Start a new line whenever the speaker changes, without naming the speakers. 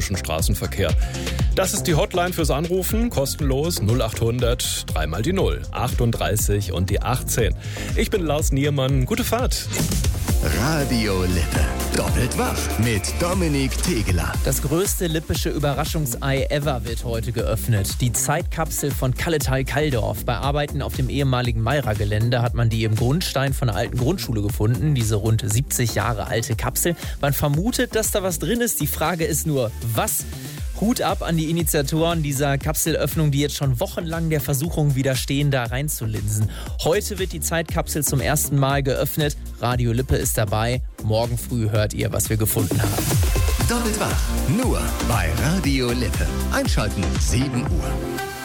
stürmischen Straßenverkehr. Das ist die Hotline fürs Anrufen, kostenlos 0800 3 mal die 0, 38 und die 18. Ich bin Lars Niermann, gute Fahrt.
Radio Lippe. Doppelt wach mit Dominik Tegeler.
Das größte lippische Überraschungsei ever wird heute geöffnet. Die Zeitkapsel von Kalletal-Kalldorf. Bei Arbeiten auf dem ehemaligen Mayra-Gelände hat man die im Grundstein von einer alten Grundschule gefunden. Diese rund 70 Jahre alte Kapsel. Man vermutet, dass da was drin ist. Die Frage ist nur, was? Hut ab an die Initiatoren dieser Kapselöffnung, die jetzt schon wochenlang der Versuchung widerstehen, da reinzulinsen. Heute wird die Zeitkapsel zum ersten Mal geöffnet. Radio Lippe ist dabei. Morgen früh hört ihr, was wir gefunden haben.
Doppelt wach, nur bei Radio Lippe. Einschalten, 7 Uhr.